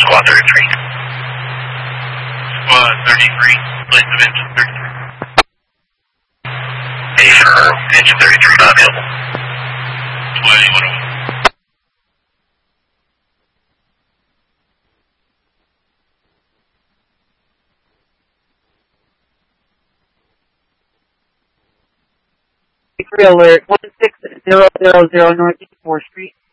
Squad 33. Squad 33, place of engine 33. Affirm, engine 33 not available. 2101. Alert 16000 Northeast 4th Street.